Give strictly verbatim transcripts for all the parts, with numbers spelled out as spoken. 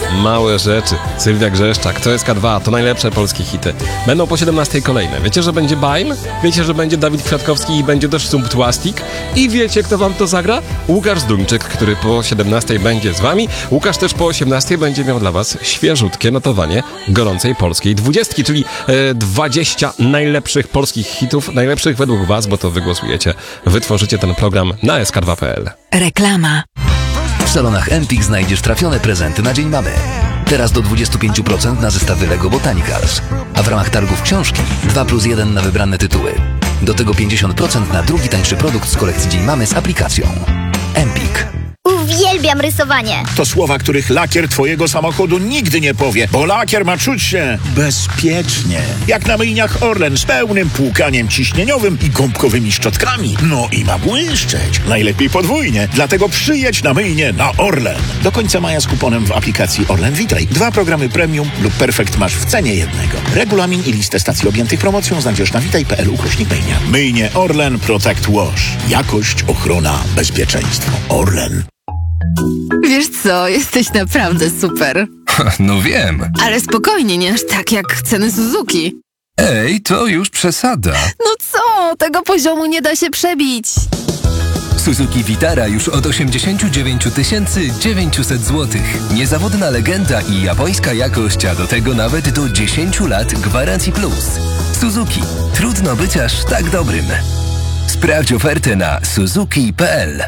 Małe rzeczy. Sylwia Grzeszczak, to jest K dwa, to najlepsze polskie hity. Będą po siedemnastej kolejne. Wiecie, że będzie Bajm? Wiecie, że będzie Dawid Kwiatkowski i będzie też Sumptłastik? I wiecie, kto wam to zagra? Łukasz Zduńczyk, który po siedemnastej będzie z wami. Łukasz też po osiemnastej będzie miał dla was świeżutkie notowanie gorącej polskiej dwudziestki, czyli e, dwadzieścia najlepszych polskich hitów, najlepszych według was, bo to wy głosujecie. Wytworzycie ten program na S K dwa kropka P L. Reklama. W salonach Empik znajdziesz trafione prezenty na Dzień Mamy. Teraz do dwadzieścia pięć procent na zestawy Lego Botanicals. A w ramach targów książki dwa plus jeden na wybrane tytuły. Do tego pięćdziesiąt procent na drugi tańszy produkt z kolekcji Dzień Mamy z aplikacją. Empik. Uwielbiam rysowanie. To słowa, których lakier twojego samochodu nigdy nie powie, bo lakier ma czuć się bezpiecznie. Jak na myjniach Orlen z pełnym płukaniem ciśnieniowym i gąbkowymi szczotkami. No i ma błyszczeć. Najlepiej podwójnie. Dlatego przyjedź na myjnię na Orlen. Do końca maja z kuponem w aplikacji Orlen Witaj. Dwa programy premium lub perfekt masz w cenie jednego. Regulamin i listę stacji objętych promocją znajdziesz na witaj kropka p l ukośnik myjnia. Myjnie Orlen Protect Wash. Jakość, ochrona, bezpieczeństwo. Orlen. Wiesz co, jesteś naprawdę super. No wiem. Ale spokojnie, nie aż tak jak ceny Suzuki. Ej, to już przesada. No co, tego poziomu nie da się przebić. Suzuki Vitara już od osiemdziesiąt dziewięć tysięcy dziewięćset złotych. Niezawodna legenda i japońska jakość, a do tego nawet do dziesięć lat gwarancji plus. Suzuki. Trudno być aż tak dobrym. Sprawdź ofertę na suzuki kropka p l.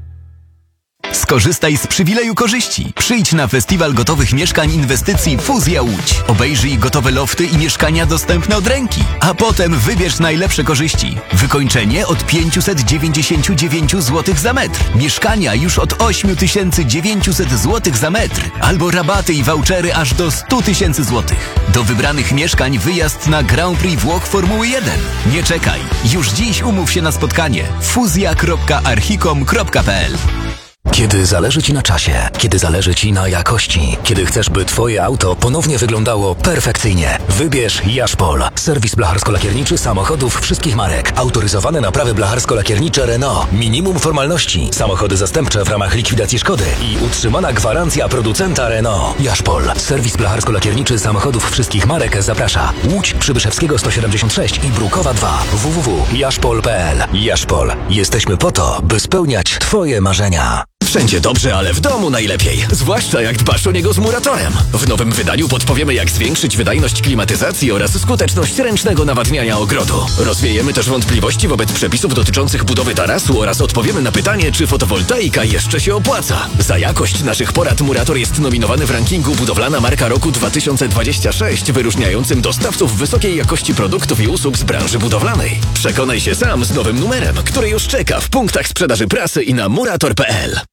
Skorzystaj z przywileju korzyści. Przyjdź na Festiwal Gotowych Mieszkań Inwestycji Fuzja Łódź. Obejrzyj gotowe lofty i mieszkania dostępne od ręki. A potem wybierz najlepsze korzyści. Wykończenie od pięćset dziewięćdziesiąt dziewięć złotych za metr. Mieszkania już od osiem tysięcy dziewięćset złotych za metr. Albo rabaty i vouchery aż do sto tysięcy złotych. Do wybranych mieszkań wyjazd na Grand Prix Włoch Formuły jeden. Nie czekaj. Już dziś umów się na spotkanie. fuzja kropka archicom kropka p l. Kiedy zależy Ci na czasie, kiedy zależy Ci na jakości, kiedy chcesz, by Twoje auto ponownie wyglądało perfekcyjnie, wybierz Jaszpol. Serwis blacharsko-lakierniczy samochodów wszystkich marek. Autoryzowane naprawy blacharsko-lakiernicze Renault. Minimum formalności. Samochody zastępcze w ramach likwidacji szkody i utrzymana gwarancja producenta Renault. Jaszpol. Serwis blacharsko-lakierniczy samochodów wszystkich marek zaprasza. Łódź Przybyszewskiego sto siedemdziesiąt sześć i Brukowa dwa. w w w kropka jaszpol kropka p l. Jaszpol. Jesteśmy po to, by spełniać Twoje marzenia. Wszędzie dobrze, ale w domu najlepiej. Zwłaszcza jak dbasz o niego z Muratorem. W nowym wydaniu podpowiemy, jak zwiększyć wydajność klimatyzacji oraz skuteczność ręcznego nawadniania ogrodu. Rozwiejemy też wątpliwości wobec przepisów dotyczących budowy tarasu oraz odpowiemy na pytanie, czy fotowoltaika jeszcze się opłaca. Za jakość naszych porad Murator jest nominowany w rankingu Budowlana Marka Roku dwa tysiące dwudziestego szóstego, wyróżniającym dostawców wysokiej jakości produktów i usług z branży budowlanej. Przekonaj się sam z nowym numerem, który już czeka w punktach sprzedaży prasy i na murator kropka p l.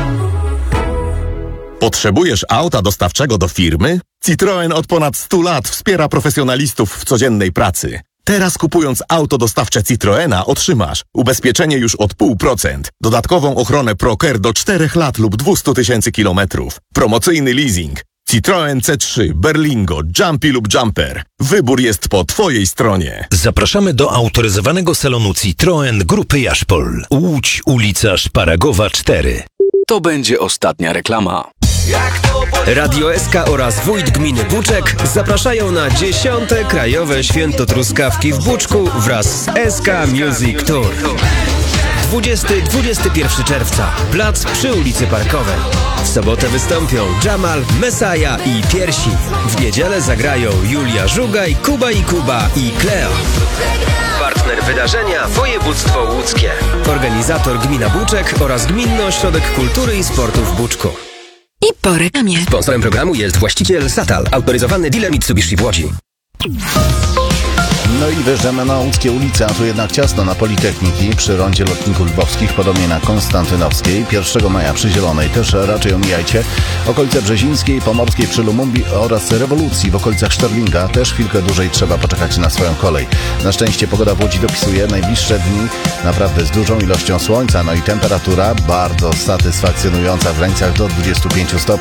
Potrzebujesz auta dostawczego do firmy? Citroen od ponad stu lat wspiera profesjonalistów w codziennej pracy. Teraz kupując auto dostawcze Citroena otrzymasz ubezpieczenie już od zero przecinek pięć procent, dodatkową ochronę ProCare do czterech lat lub dwieście tysięcy kilometrów, promocyjny leasing. Citroen C trzy, Berlingo, Jumpy lub Jumper. Wybór jest po Twojej stronie. Zapraszamy do autoryzowanego salonu Citroen Grupy Jaszpol. Łódź, ulica Szparagowa cztery. To będzie ostatnia reklama. Radio S K oraz Wójt Gminy Buczek zapraszają na dziesiąte Krajowe Święto Truskawki w Buczku wraz z S K Music Tour. dwudziestego do dwudziestego pierwszego czerwca. Plac przy ulicy Parkowej. W sobotę wystąpią Jamal, Messiah i Piersi. W niedzielę zagrają Julia Żugaj, Kuba i Kuba i Kleo. Partner wydarzenia Województwo Łódzkie. Organizator Gmina Buczek oraz Gminny Ośrodek Kultury i Sportu w Buczku. I po reklamie. Sponsorem programu jest właściciel Satal, autoryzowany dealer Mitsubishi w Łodzi. No i wjeżdżamy na łódzkie ulice, a tu jednak ciasno na Politechniki, przy rondzie Lotników Lwowskich, podobnie na Konstantynowskiej. pierwszego maja przy Zielonej też raczej omijajcie. Okolice Brzezińskiej, Pomorskiej przy Lumumbii oraz Rewolucji w okolicach Szterlinga też chwilkę dłużej trzeba poczekać na swoją kolej. Na szczęście pogoda w Łodzi dopisuje najbliższe dni naprawdę z dużą ilością słońca, no i temperatura bardzo satysfakcjonująca w granicach do dwudziestu pięciu stopni.